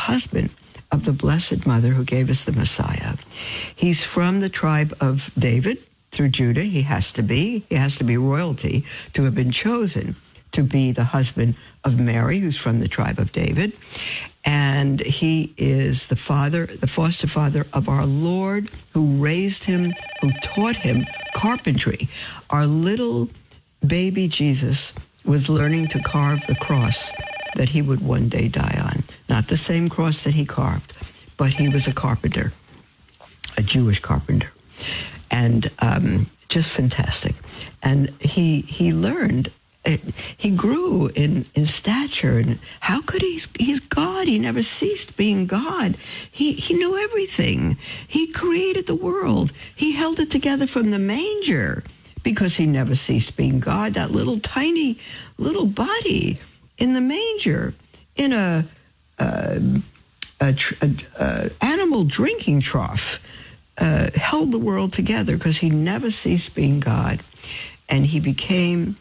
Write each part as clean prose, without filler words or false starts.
husband of the Blessed Mother who gave us the Messiah. He's from the tribe of David through Judah. He has to be royalty to have been chosen to be the husband of Mary, who's from the tribe of David. And he is the foster father of our Lord, who raised him, who taught him carpentry. Our little baby Jesus was learning to carve the cross that he would one day die on. Not the same cross that he carved, but he was a carpenter, a Jewish carpenter. And just fantastic. And he learned, he grew in stature. And how could he's God. He never ceased being God. He knew everything. He created the world. He held it together from the manger because he never ceased being God. That little tiny little body in the manger, in a animal drinking trough, held the world together because he never ceased being God. And he became,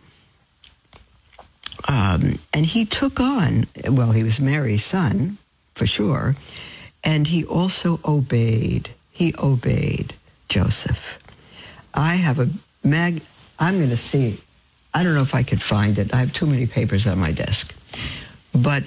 and he took on, well, he was Mary's son, for sure, and he also obeyed. He obeyed Joseph. I have I'm going to see, I don't know if I could find it. I have too many papers on my desk. But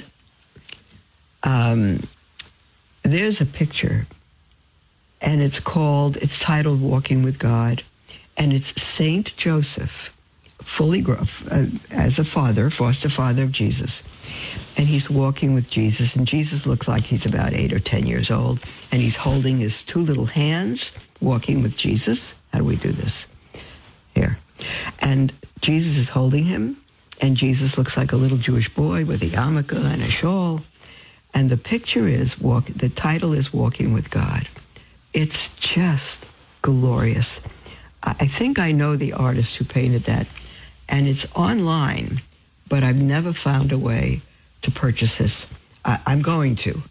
there's a picture, and it's titled Walking with God, and it's Saint Joseph, fully as a father, foster father of Jesus, and he's walking with Jesus, and Jesus looks like he's about 8 or 10 years old, and he's holding his two little hands, walking with Jesus. How do we do this? Here. And Jesus is holding him, and Jesus looks like a little Jewish boy with a yarmulke and a shawl, and the picture is, the title is Walking with God. It's just glorious. I think I know the artist who painted that, and it's online, but I've never found a way to purchase this. I'm going to,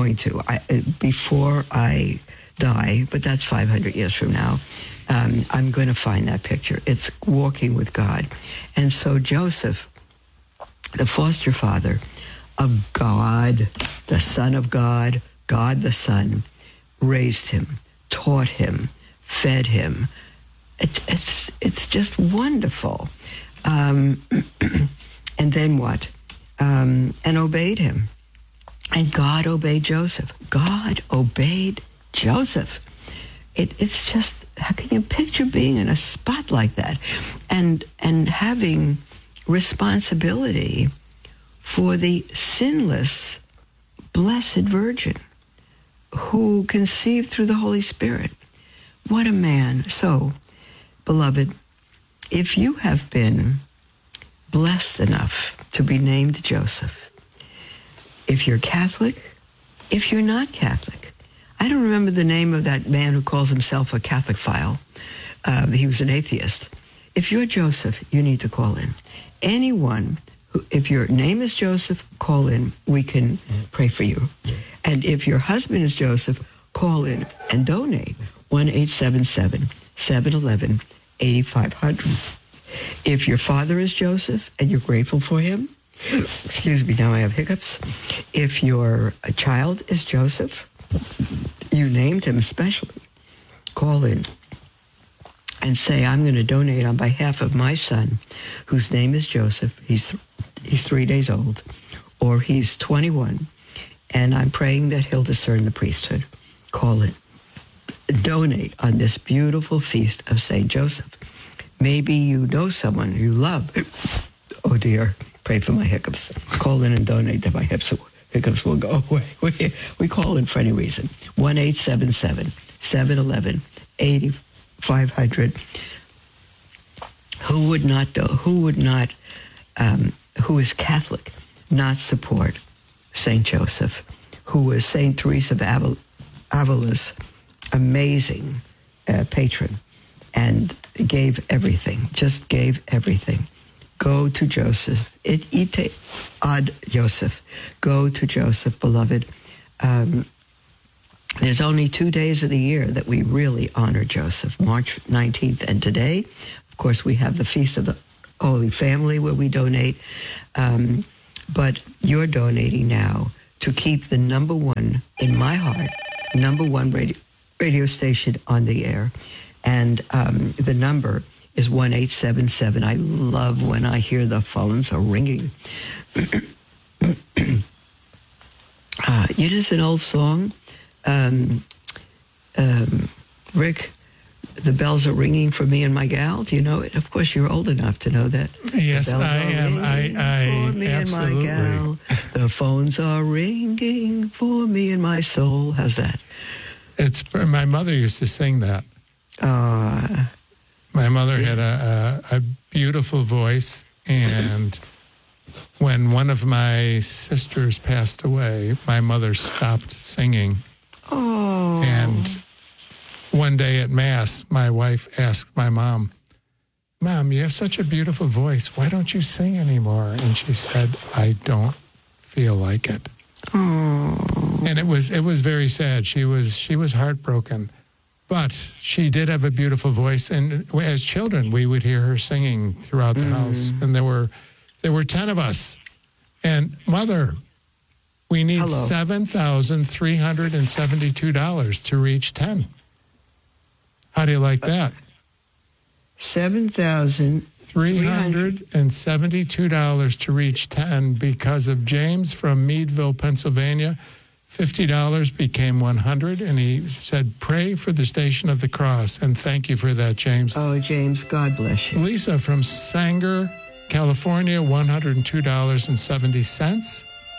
before I die, but that's 500 years from now. I'm going to find that picture. It's Walking with God. And so Joseph, the foster father of God, the Son of God, God the Son, raised him, taught him, fed him. It's just wonderful. And then what? And obeyed him. And God obeyed Joseph. God obeyed Joseph. It's just, how can you picture being in a spot like that and having responsibility for the sinless, blessed Virgin who conceived through the Holy Spirit? What a man. So, beloved, if you have been blessed enough to be named Joseph, if you're Catholic, if you're not Catholic, I don't remember the name of that man who calls himself a Catholic file. He was an atheist. If you're Joseph, you need to call in. Anyone, if your name is Joseph, call in. We can pray for you. And if your husband is Joseph, call in and donate. 1-877-711-8500. If your father is Joseph and you're grateful for him, excuse me, now I have hiccups. If your child is Joseph, you named him especially, call in and say, I'm going to donate on behalf of my son, whose name is Joseph. He's 3 days old, or he's 21, and I'm praying that he'll discern the priesthood. Call in. Donate on this beautiful feast of St. Joseph. Maybe you know someone you love. Oh dear, pray for my hiccups. Call in and donate that my hiccups will go away. We call in for any reason. 1-877-711-8500. Who is Catholic, not support St. Joseph, who was St. Teresa of Avila's amazing patron, and gave everything, just gave everything. Go to Joseph. Ite ad Joseph. Go to Joseph, beloved. There's only 2 days of the year that we really honor Joseph, March 19th and today. Of course, we have the Feast of the Holy Family where we donate. But you're donating now to keep the number one, in my heart, number one radio station on the air. And the number is 1-877. I love when I hear the phones are ringing. It's an old song. Rick, the bells are ringing for me and my gal. Do you know it? Of course, you're old enough to know that. Yes, I am. I for me absolutely. And my gal. The phones are ringing for me and my soul. How's that? It's my mother used to sing that. My mother had a beautiful voice, and when one of my sisters passed away, my mother stopped singing. Oh. And one day at Mass, my wife asked my mom, "Mom, you have such a beautiful voice. Why don't you sing anymore?" And she said, "I don't feel like it." Oh. And it was very sad. She was heartbroken. But she did have a beautiful voice, and as children, we would hear her singing throughout the house. And there were 10 of us. And Mother, we need $7,372 to reach 10. How do you like that? $372 to reach 10 because of James from Meadville, Pennsylvania. $50 became $100, and he said, "Pray for the Station of the Cross," and thank you for that, James. Oh, James, God bless you. Lisa from Sanger, California, $102.70.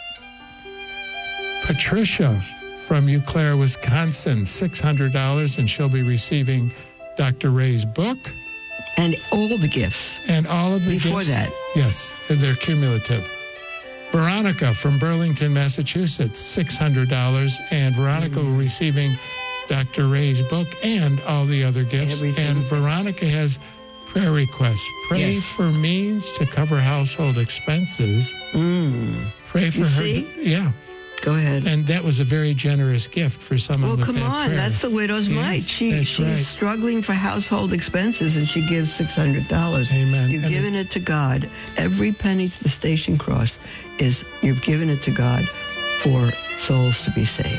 Patricia from Eau Claire, Wisconsin, $600, and she'll be receiving Dr. Ray's book. And all the gifts. And all of the Before gifts. that. Yes, and they're cumulative. Veronica from Burlington, Massachusetts, $600, and Veronica will be receiving Dr. Ray's book and all the other gifts. Everything. And Veronica has prayer requests. Pray for means to cover household expenses. Pray for her. See? Yeah. Go ahead. And that was a very generous gift for someone Well, with come that on. prayer. That's the widow's mite. She's right. struggling for household expenses, and she gives $600. Amen. You've given it to God. Every penny to the Station Cross you've given it to God for souls to be saved.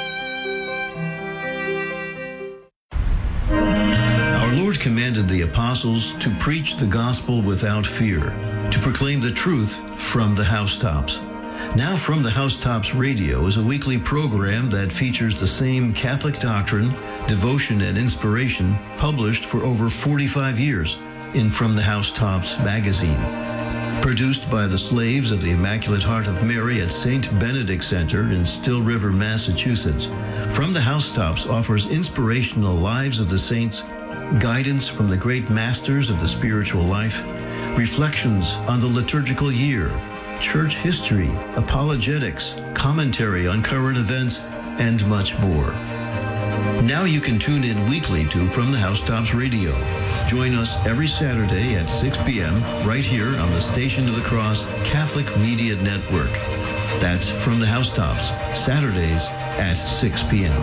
Our Lord commanded the apostles to preach the gospel without fear, to proclaim the truth from the housetops. Now From the Housetops Radio is a weekly program that features the same Catholic doctrine, devotion, and inspiration published for over 45 years in From the Housetops magazine. Produced by the slaves of the Immaculate Heart of Mary at St. Benedict Center in Still River, Massachusetts, From the Housetops offers inspirational lives of the saints, guidance from the great masters of the spiritual life, reflections on the liturgical year, church history, apologetics, commentary on current events, and much more. Now you can tune in weekly to From the Housetops Radio. Join us every Saturday at 6 p.m. right here on the Station of the Cross Catholic Media Network. That's From the Housetops, Saturdays at 6 p.m.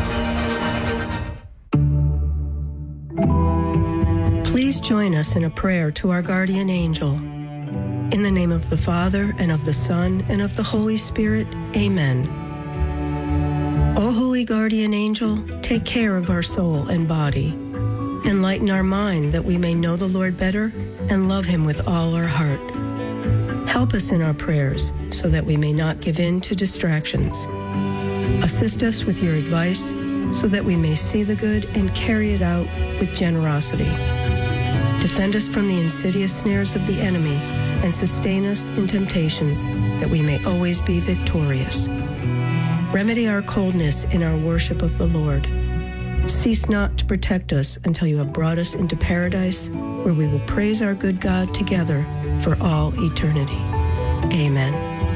Please join us in a prayer to our guardian angel. In the name of the Father, and of the Son, and of the Holy Spirit, amen. O holy guardian angel, take care of our soul and body. Enlighten our mind that we may know the Lord better and love him with all our heart. Help us in our prayers so that we may not give in to distractions. Assist us with your advice so that we may see the good and carry it out with generosity. Defend us from the insidious snares of the enemy and sustain us in temptations that we may always be victorious. Remedy our coldness in our worship of the Lord. Cease not to protect us until you have brought us into paradise, where we will praise our good God together for all eternity. Amen.